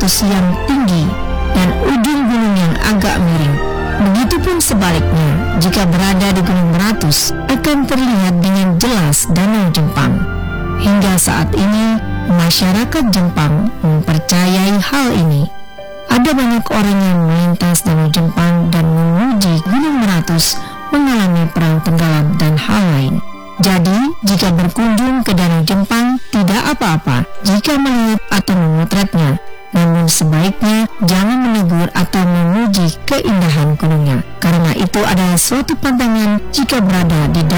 Meratus yang tinggi dan ujung gunung yang agak miring. Begitupun sebaliknya, jika berada di Gunung Meratus akan terlihat dengan jelas Danau Jempang. Hingga saat ini, masyarakat Jepang mempercayai hal ini. Ada banyak orang yang melintas Danau Jempang dan memuji Gunung Meratus mengalami perang tenggelam dan hal lain. Jadi, jika berkunjung ke Danau Jempang, tidak apa-apa jika melihat atau memotretnya. Namun sebaiknya jangan menegur atau memuji keindahan gunungnya, karena itu adalah suatu pantangan jika berada di